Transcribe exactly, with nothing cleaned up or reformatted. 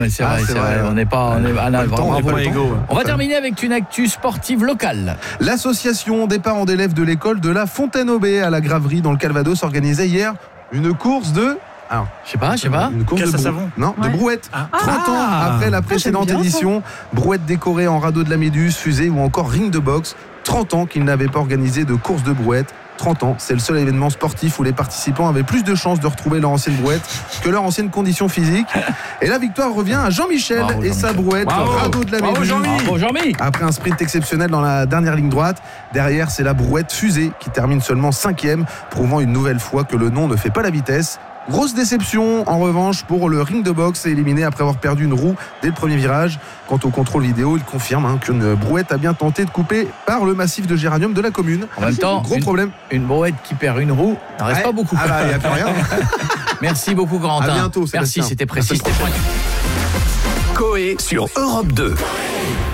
C'est Ah, vrai, c'est c'est vrai. vrai. On n'est pas, on est, ah, là, Pas le temps, bravo, on est pas bravo. le temps. On va terminer avec une actu sportive locale. L'association des parents d'élèves de l'école de la Fontaine-Aubé à la Graverie dans le Calvados organisait hier une course de... Alors, Je sais pas, je sais pas. Une course Casse de à brou- savon. Non, de Ouais. brouette. Ah. trente ans Ah. après la précédente j'aime bien ça. édition, brouette décorée en radeau de la Méduse, fusée ou encore ring de boxe. trente ans qu'ils n'avaient pas organisé de course de brouette. trente ans, c'est le seul événement sportif où les participants avaient plus de chances de retrouver leur ancienne brouette que leur ancienne condition physique. Et la victoire revient à Jean-Michel Bravo, et sa Jean-Michel. brouette, Bravo. radeau de la Bravo, Méduse. Jean-Mi. Bravo, Jean-Mi. Après un sprint exceptionnel dans la dernière ligne droite, derrière c'est la brouette fusée qui termine seulement cinquième, prouvant une nouvelle fois que le nom ne fait pas la vitesse. Grosse déception en revanche pour le ring de boxe, éliminé après avoir perdu une roue dès le premier virage. Quant au contrôle vidéo, il confirme hein, qu'une brouette a bien tenté de couper par le massif de géranium de la commune. En même temps, Gros une, problème. une brouette qui perd une roue, n'en reste Ouais. pas beaucoup. Ah bah, il n'y a plus rien. Merci beaucoup, Corentin. À bientôt, Merci, Sébastien. c'était précis, À la c'était semaine pointu. Coé sur Europe deux.